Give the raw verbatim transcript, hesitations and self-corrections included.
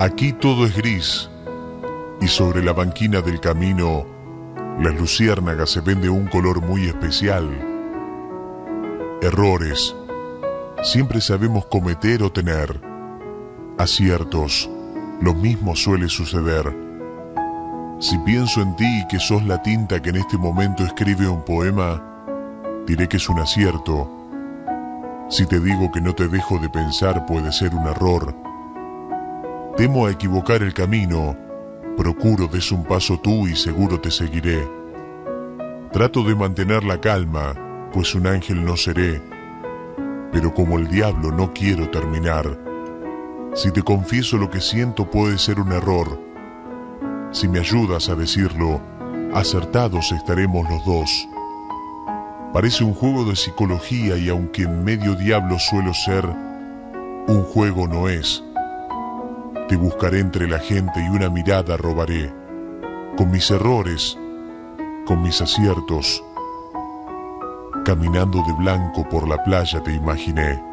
Aquí todo es gris, y sobre la banquina del camino las luciérnagas se ven de un color muy especial. Errores siempre sabemos cometer o tener. Aciertos, lo mismo suele suceder. Si pienso en ti y que sos la tinta que en este momento escribe un poema, diré que es un acierto. Si te digo que no te dejo de pensar, puede ser un error. Temo a equivocar el camino, procuro des un paso tú y seguro te seguiré. Trato de mantener la calma, pues un ángel no seré, pero como el diablo no quiero terminar. Si te confieso lo que siento puede ser un error. Si me ayudas a decirlo, acertados estaremos los dos. Parece un juego de psicología y aunque en medio diablo suelo ser, un juego no es. Te buscaré entre la gente y una mirada robaré. Con mis errores, con mis aciertos, caminando de blanco por la playa te imaginé.